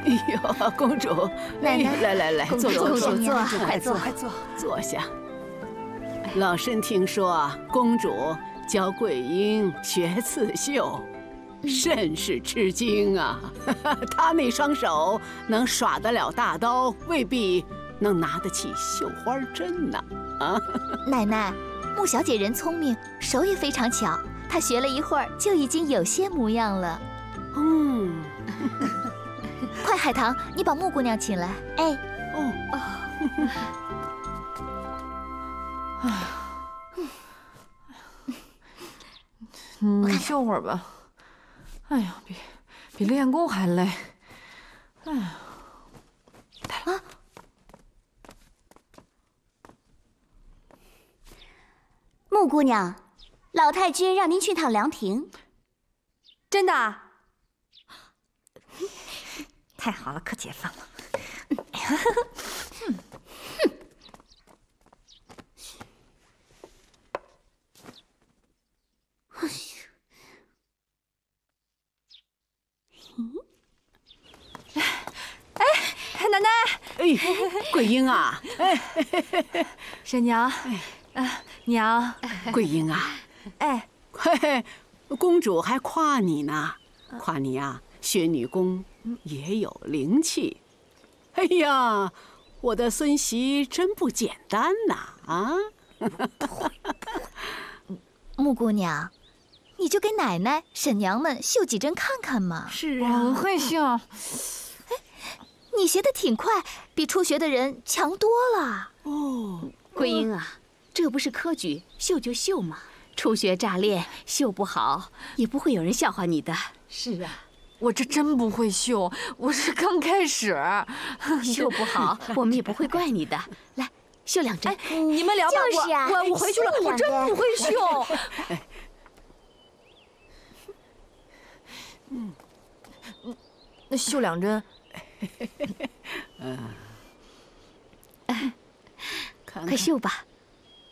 哎呦，公主， 奶奶， 来，坐， 快坐， 坐下。老身听说公主教桂英学刺绣，甚是吃惊啊！她那双手能耍得了大刀，未必能拿得起绣花针呢。啊， 奶奶，穆小姐人聪明，手也非常巧，她学了一会儿就已经有些模样了。快，海棠，你把穆姑娘请来。哎， 你绣会儿吧。哎呀，比练功还累。哎呀，来了。 穆姑娘，老太君让您去趟凉亭。 真的？ 太好了，可解放了。 奶奶， 桂英啊， 婶娘，娘， 桂英啊，嘿，公主还夸你呢，夸你啊，学女工也有灵气。哎呀，我的孙媳真不简单呐！啊， 穆姑娘，你就给奶奶、婶娘们绣几针看看嘛。 是我很会绣。 你学得挺快，比初学的人强多了。 哦， 桂英啊，这不是科举，绣就绣嘛。初学乍练，绣不好也不会有人笑话你的。 是啊， 我这真不会绣，我是刚开始。 绣不好，我们也不会怪你的。来，绣2针。 你们聊吧， 就是啊我回去了，我真不会绣。那绣2针。 看看快绣吧。